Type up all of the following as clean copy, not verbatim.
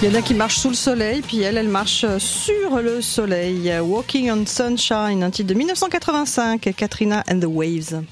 Il y en a qui marchent sous le soleil, puis elle marche sur le soleil. Walking on Sunshine, un titre de 1985, Katrina and the Waves.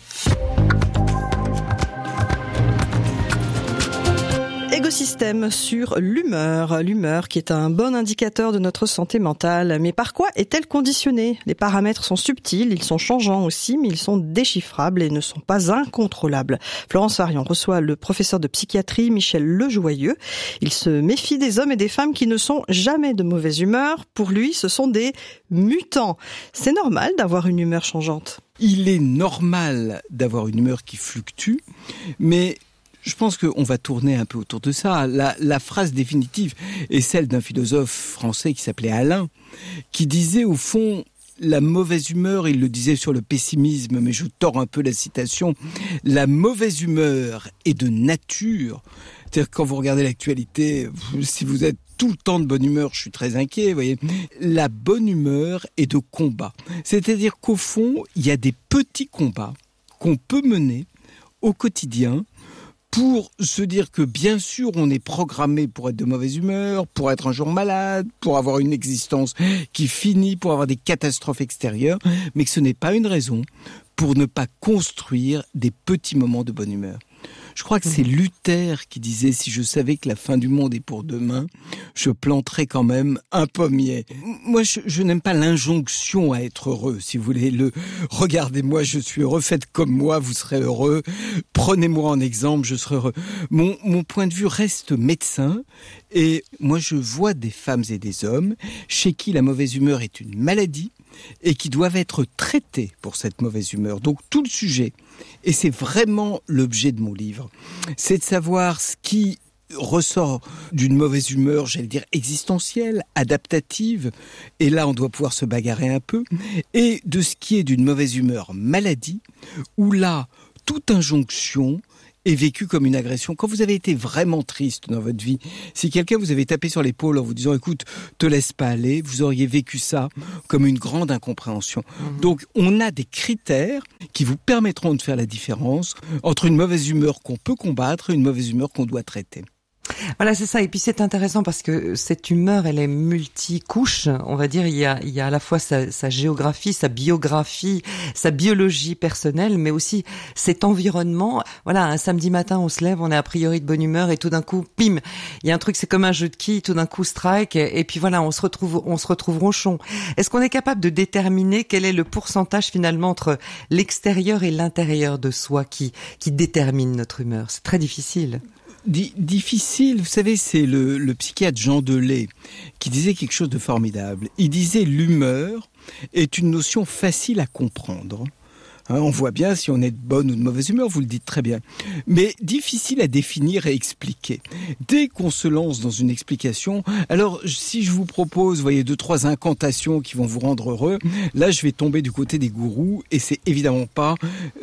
Écosystème sur l'humeur. L'humeur qui est un bon indicateur de notre santé mentale. Mais par quoi est-elle conditionnée ? Les paramètres sont subtils, ils sont changeants aussi, mais ils sont déchiffrables et ne sont pas incontrôlables. Florence Farion reçoit le professeur de psychiatrie Michel Lejoyeux. Il se méfie des hommes et des femmes qui ne sont jamais de mauvaise humeur. Pour lui, ce sont des mutants. C'est normal d'avoir une humeur changeante. Il est normal d'avoir une humeur qui fluctue, mais je pense qu'on va tourner un peu autour de ça. La phrase définitive est celle d'un philosophe français qui s'appelait Alain, qui disait au fond, la mauvaise humeur, il le disait sur le pessimisme, mais je tords un peu la citation, la mauvaise humeur est de nature. C'est-à-dire que quand vous regardez l'actualité, si vous êtes tout le temps de bonne humeur, je suis très inquiet, vous voyez. La bonne humeur est de combat. C'est-à-dire qu'au fond, il y a des petits combats qu'on peut mener au quotidien pour se dire que bien sûr on est programmé pour être de mauvaise humeur, pour être un jour malade, pour avoir une existence qui finit, pour avoir des catastrophes extérieures, mais que ce n'est pas une raison pour ne pas construire des petits moments de bonne humeur. Je crois que c'est Luther qui disait « Si je savais que la fin du monde est pour demain, je planterais quand même un pommier ». Moi, je n'aime pas l'injonction à être heureux, si vous voulez. Regardez-moi, je suis heureux, faites comme moi, vous serez heureux. Prenez-moi en exemple, je serai heureux. Mon point de vue reste médecin. Et moi, je vois des femmes et des hommes chez qui la mauvaise humeur est une maladie et qui doivent être traités pour cette mauvaise humeur. Donc tout le sujet, et c'est vraiment l'objet de mon livre, c'est de savoir ce qui ressort d'une mauvaise humeur, j'allais dire existentielle, adaptative, et là on doit pouvoir se bagarrer un peu, et de ce qui est d'une mauvaise humeur maladie, où là, toute injonction est vécu comme une agression. Quand vous avez été vraiment triste dans votre vie, si quelqu'un vous avait tapé sur l'épaule en vous disant « écoute, te laisse pas aller », vous auriez vécu ça comme une grande incompréhension. Donc, on a des critères qui vous permettront de faire la différence entre une mauvaise humeur qu'on peut combattre et une mauvaise humeur qu'on doit traiter. Voilà, c'est ça. Et puis c'est intéressant parce que cette humeur, elle est multicouche. On va dire, il y a à la fois sa géographie, sa biographie, sa biologie personnelle, mais aussi cet environnement. Voilà, un samedi matin, on se lève, on est a priori de bonne humeur et tout d'un coup, pim, il y a un truc, c'est comme un jeu de quilles, tout d'un coup strike et puis voilà, on se retrouve ronchon. Est-ce qu'on est capable de déterminer quel est le pourcentage finalement entre l'extérieur et l'intérieur de soi qui détermine notre humeur ? C'est très difficile. Difficile, vous savez, c'est le psychiatre Jean Delay qui disait quelque chose de formidable. Il disait l'humeur est une notion facile à comprendre. On voit bien si on est de bonne ou de mauvaise humeur, vous le dites très bien. Mais difficile à définir et expliquer. Dès qu'on se lance dans une explication, alors si je vous propose, vous voyez, 2-3 incantations qui vont vous rendre heureux, là je vais tomber du côté des gourous et c'est évidemment pas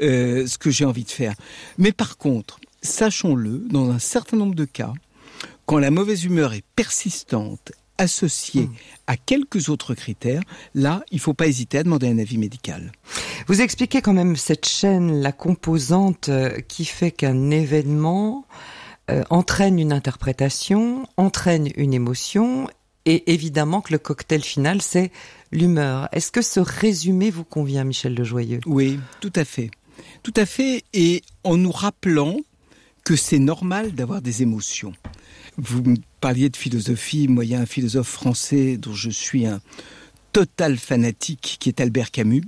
ce que j'ai envie de faire. Mais par contre, sachons-le, dans un certain nombre de cas, quand la mauvaise humeur est persistante, associée à quelques autres critères, là, il ne faut pas hésiter à demander un avis médical. Vous expliquez quand même cette chaîne, la composante qui fait qu'un événement entraîne une interprétation, entraîne une émotion, et évidemment que le cocktail final, c'est l'humeur. Est-ce que ce résumé vous convient, Michel Lejoyeux ? Oui, tout à fait. Tout à fait, et en nous rappelant que c'est normal d'avoir des émotions. Vous me parliez de philosophie, moi il y a un philosophe français dont je suis un total fanatique qui est Albert Camus.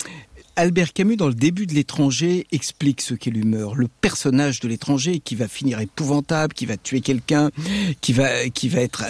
Albert Camus, dans le début de L'Étranger, explique ce qu'est l'humeur. Le personnage de l'étranger qui va finir épouvantable, qui va tuer quelqu'un, qui va être